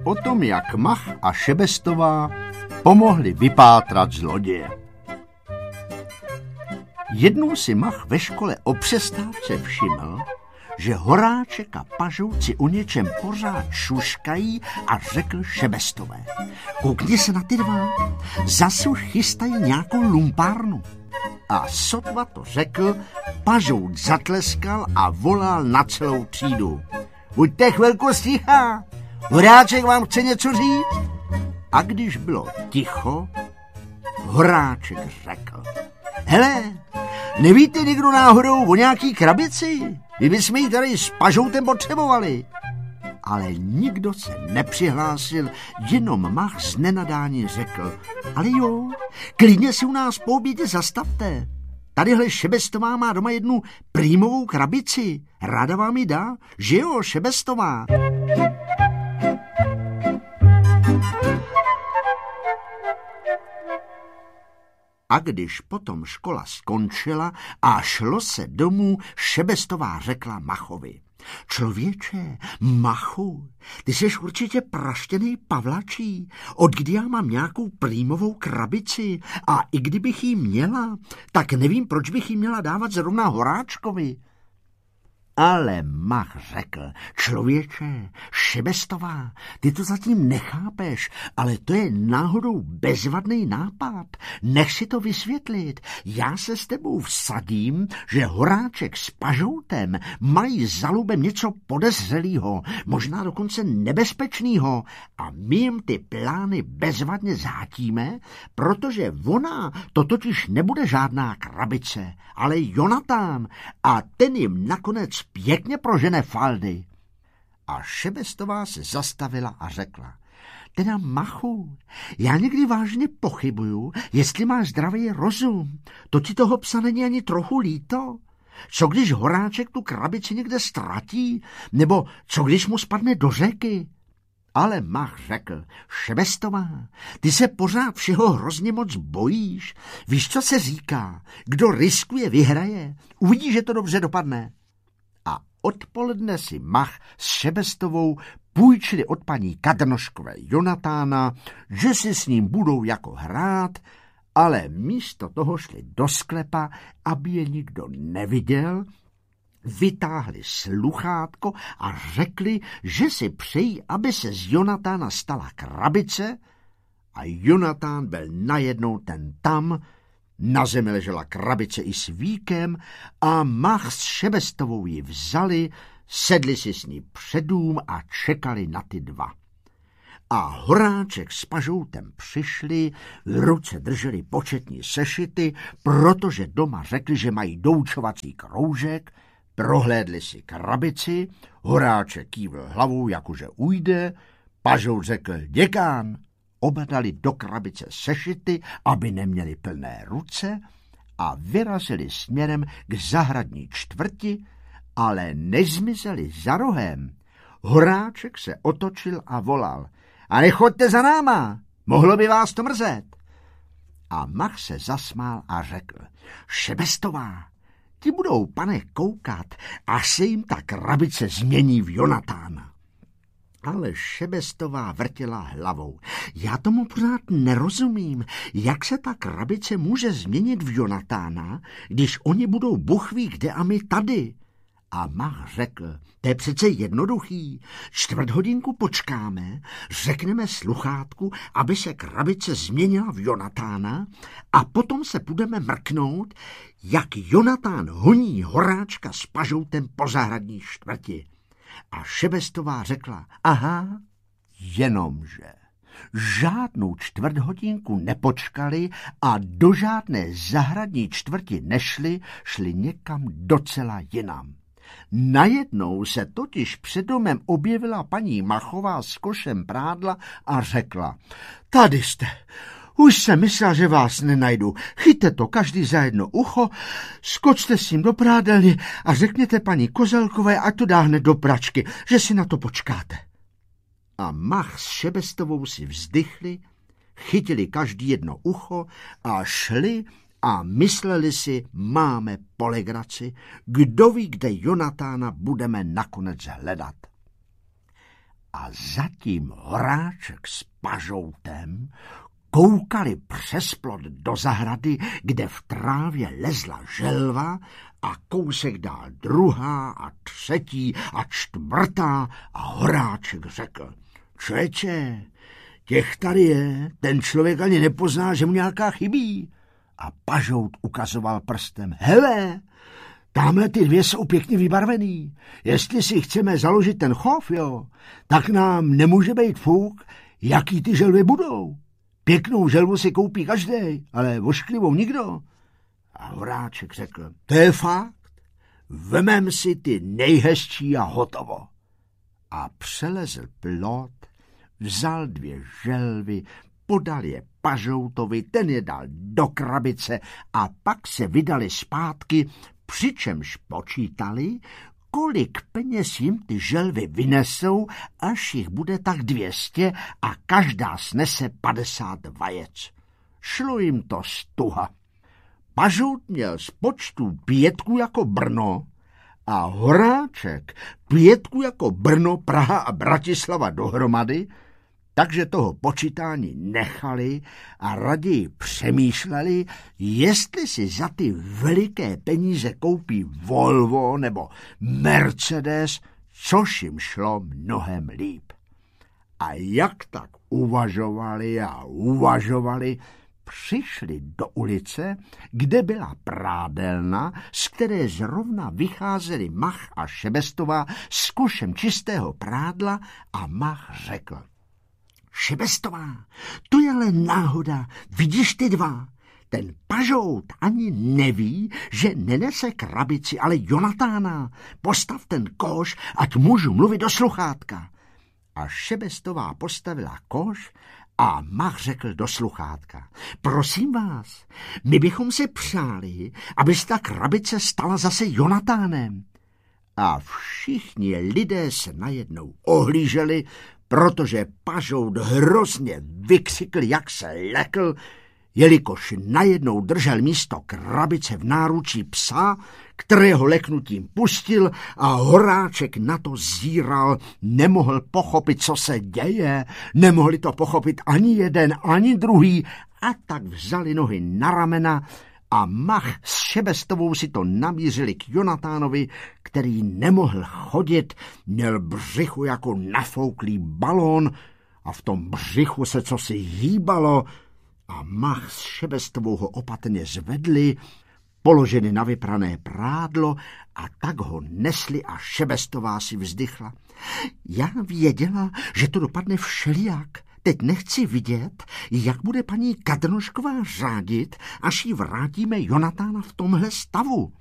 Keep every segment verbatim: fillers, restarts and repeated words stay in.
o tom, jak Mach a Šebestová pomohli vypátrat zloděje. Jednou si Mach ve škole o přestávce všiml, že Horáček a Pažouci o něčem pořád šuškají a řekl Šebestové: koukni se na ty dva, zas už chystají nějakou lumpárnu. A sotva to řekl, Pažouc zatleskal a volal na celou třídu: buďte chvilku sticha, Horáček vám chce něco říct? A když bylo ticho, Horáček řekl: hele, nevíte někdo náhodou o nějaký krabici? Vy bychom ji tady s Pažoutem potřebovali. Ale nikdo se nepřihlásil, jenom Mach z nenadání řekl: ale jo, klidně si u nás po obědě zastavte. Tadyhle Šebestová má doma jednu prýmovou krabici. Ráda vám ji dá, že jo, Šebestová? A když potom škola skončila a šlo se domů, Šebestová řekla Machovi: člověče, Machu, ty jsi určitě praštěnej pavlačí. Od kdy já mám nějakou prýmovou krabici a i kdybych ji měla, tak nevím, proč bych ji měla dávat zrovna Horáčkovi. Ale Mach řekl: člověče, Šebestová, ty to zatím nechápeš, ale to je náhodou bezvadný nápad. Nech si to vysvětlit. Já se s tebou vsadím, že Horáček s Pažoutem mají za lubem něco podezřelého, možná dokonce nebezpečného, a my jim ty plány bezvadně zhátíme, protože ona to totiž nebude žádná krabice, ale Jonatán, a ten jim nakonec pěkně prožene faldy. A Šebestová se zastavila a řekla: teda Machu, já někdy vážně pochybuju, jestli máš zdravý rozum. To ti toho psa není ani trochu líto? Co když Horáček tu krabici někde ztratí? Nebo co když mu spadne do řeky? Ale Mach řekl: Šebestová, ty se pořád všeho hrozně moc bojíš. Víš, co se říká? Kdo riskuje, vyhraje. Uvidíš, že to dobře dopadne. A odpoledne si Mach s Šebestovou půjčili od paní Kadrnoškové Jonatána, že si s ním budou jako hrát, ale místo toho šli do sklepa, aby je nikdo neviděl, vytáhli sluchátko a řekli, že si přejí, aby se z Jonatána stala krabice, a Jonatán byl najednou ten tam. Na zemi ležela krabice i s víkem a Mach s Šebestovou ji vzali, sedli si s ní před dům a čekali na ty dva. A Horáček s Pažoutem přišli, v ruce drželi početní sešity, protože doma řekli, že mají doučovací kroužek, prohlédli si krabici, Horáček kývl hlavou, jakože ujde, Pažout řekl: děkán. Oba dali do krabice sešity, aby neměli plné ruce, a vyrazili směrem k zahradní čtvrti, ale nezmizeli za rohem. Horáček se otočil a volal: a nechoďte za náma, mohlo by vás to mrzet. A Mach se zasmál a řekl: Šebestová, ti budou, pane, koukat, až se jim ta krabice změní v Jonatána. Ale Šebestová vrtěla hlavou. Já tomu pořád nerozumím, jak se ta krabice může změnit v Jonatána, když oni budou buchví kde a my tady. A Mach řekl: to je přece jednoduchý. Čtvrt hodinku počkáme, řekneme sluchátku, aby se krabice změnila v Jonatána, a potom se budeme mrknout, jak Jonatán honí Horáčka s Pažoutem po zahradní čtvrti. A Šebestová řekla: aha, jenomže žádnou čtvrt hodinku nepočkali a do žádné zahradní čtvrti nešli, šli někam docela jinam. Najednou se totiž před domem objevila paní Machová s košem prádla a řekla: tady jste. Už jsem myslela, že vás nenajdu. Chyťte to každý za jedno ucho, skočte s ním do prádelny a řekněte paní Kozelkové, ať to dá hned do pračky, že si na to počkáte. A Mach s Šebestovou si vzdychli, chytili každý jedno ucho a šli a mysleli si: máme po legraci, kdo ví, kde Jonatána budeme nakonec hledat. A zatím Horáček s Pažoutem koukali přes plot do zahrady, kde v trávě lezla želva a kousek dál druhá a třetí a čtvrtá a Horáček řekl: Čeče, těch tady je, ten člověk ani nepozná, že mu nějaká chybí. A Pažout ukazoval prstem: hele, tamhle ty dvě jsou pěkně vybarvený. Jestli si chceme založit ten chov, jo, tak nám nemůže být fuk, jaký ty želvy budou. Pěknou želvu si koupí každej, ale ošklivou nikdo. A Horáček řekl: to je fakt, vemem si ty nejhezčí a hotovo. A přelezl plot, vzal dvě želvy, podal je Pažoutovi, ten je dal do krabice a pak se vydali zpátky, přičemž počítali, kolik peněz jim ty želvy vynesou, až jich bude tak dvě stě a každá snese padesát vajec. Šlo jim to stuha. Pažout měl z počtu pětku jako Brno a Horáček pětku jako Brno, Praha a Bratislava dohromady, takže toho počítání nechali a raději přemýšleli, jestli si za ty veliké peníze koupí Volvo nebo Mercedes, což jim šlo mnohem líp. A jak tak uvažovali a uvažovali, přišli do ulice, kde byla prádelna, z které zrovna vycházeli Mach a Šebestová s košem čistého prádla a Mach řekl: Šebestová, to je ale náhoda, vidíš ty dva? Ten Pažout ani neví, že nenese krabici, ale Jonatána. Postav ten koš, ať můžu mluvit do sluchátka. A Šebestová postavila koš a Mach řekl do sluchátka: prosím vás, my bychom si přáli, aby se ta krabice stala zase Jonatánem. A všichni lidé se najednou ohlíželi, protože Pažout hrozně vykřikl, jak se lekl, jelikož najednou držel místo krabice v náručí psa, kterého leknutím pustil a Horáček na to zíral, nemohl pochopit, co se děje, nemohli to pochopit ani jeden, ani druhý, a tak vzali nohy na ramena a Mach s Šebestovou si to namířili k Jonatánovi, který nemohl chodit, měl břichu jako nafouklý balón a v tom břichu se cosi hýbalo a Mach s Šebestovou ho opatrně zvedli, položili na vyprané prádlo a tak ho nesli a Šebestová si vzdychla. Já věděla, že to dopadne všelijak. Teď nechci vidět, jak bude paní Kadrnošková řádit, až jí vrátíme Jonatána v tomhle stavu.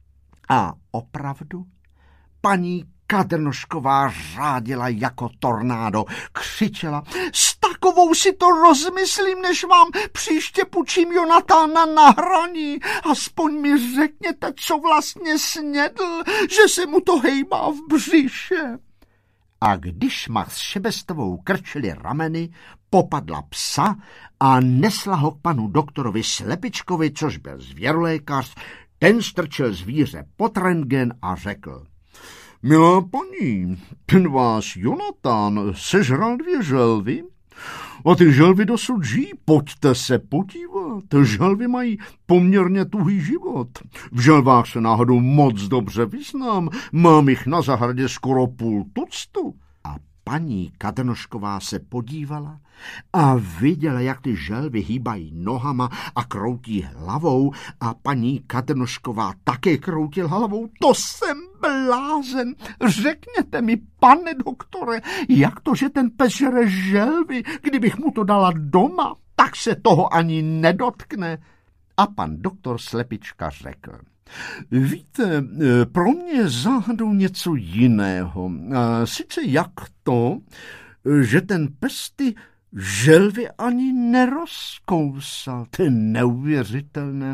A opravdu, paní Kadrnošková řádila jako tornádo, křičela: s takovou si to rozmyslím, než vám příště půjčím Jonatána na hraní. Aspoň mi řekněte, co vlastně snědl, že se mu to hejbá v břiše. A když Mach s Šebestovou krčili rameny, popadla psa a nesla ho k panu doktorovi Slepičkovi, což byl zvěrolékař. Ten strčil zvíře pod rentgen a řekl: milá paní, ten váš Jonatán sežral dvě želvy a ty želvy dosud žijí, pojďte se podívat. Želvy mají poměrně tuhý život. V želvách se náhodou moc dobře vyznám, mám jich na zahradě skoro půl tuctu. A paní Kadrnošková se podívala a viděla, jak ty želvy hýbají nohama a kroutí hlavou a paní Kadrnošková také kroutila hlavou. To jsem blázen. Řekněte mi, pane doktore, jak to, že ten pes žere želvy, kdybych mu to dala doma, tak se toho ani nedotkne. A pan doktor Slepička řekl: víte, pro mě je záhadou něco jiného. Sice jak to, že ten pes ty želvy ani nerozkousal. To je neuvěřitelné.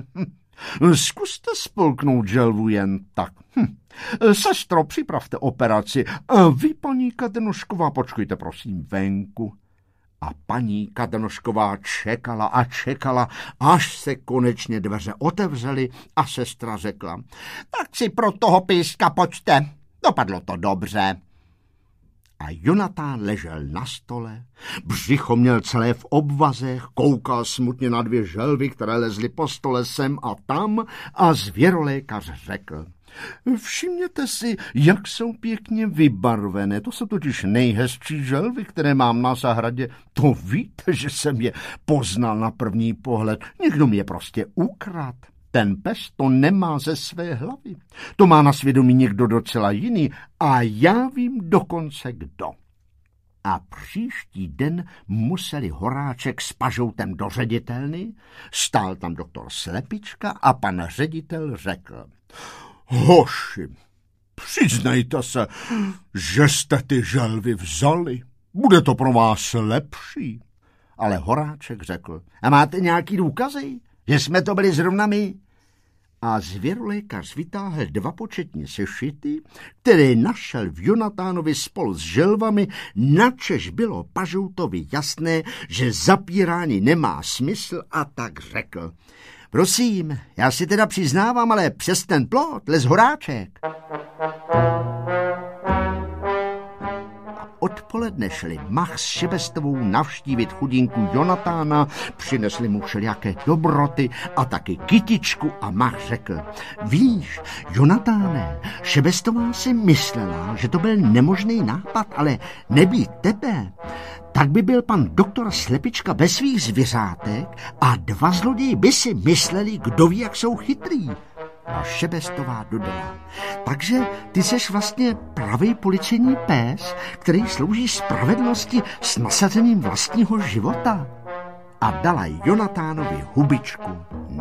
Zkuste spolknout želvu jen tak. Hm. Sestro, připravte operaci. A vy, paní Kadrnošková, počkejte prosím venku. A paní Kadrnošková čekala a čekala, až se konečně dveře otevřely a sestra řekla: tak si pro toho píska počte, dopadlo to dobře. A Jonatán ležel na stole, břicho měl celé v obvazech, koukal smutně na dvě želvy, které lezly po stole sem a tam a zvěrolékař řekl: Všimněte si, jak jsou pěkně vybarvené, to jsou totiž nejhezčí želvy, které mám na zahradě. To víte, že jsem je poznal na první pohled, někdo mě prostě ukradl. Ten pes to nemá ze své hlavy. To má na svědomí někdo docela jiný a já vím dokonce kdo. A příští den museli Horáček s Pažoutem do ředitelny, stál tam doktor Slepička a pan ředitel řekl: Hoši, přiznejte se, že jste ty želvy vzali. Bude to pro vás lepší. Ale Horáček řekl: A máte nějaký důkazy, že jsme to byli zrovna my? A zvěrolékař vytáhl dva početní sešity, které našel v Jonatánovi spolu s želvami, načež bylo Pažoutovi jasné, že zapírání nemá smysl, a tak řekl: Prosím, já si teda přiznávám, ale přes ten plot les Horáček. Odpoledne šli Mach s Šebestovou navštívit chudinku Jonatána, přinesli mu všelijaké dobroty a taky kytičku a Mach řekl: Víš, Jonatáne, Šebestová si myslela, že to byl nemožný nápad, ale nebýt tebe, tak by byl pan doktor Slepička bez svých zvěřátek a dva zloději by si mysleli, kdo ví, jak jsou chytrý. A Šebestová dodala: Takže ty seš vlastně pravý policejní pes, který slouží spravedlnosti s nasazením vlastního života. A dala Jonatánovi hubičku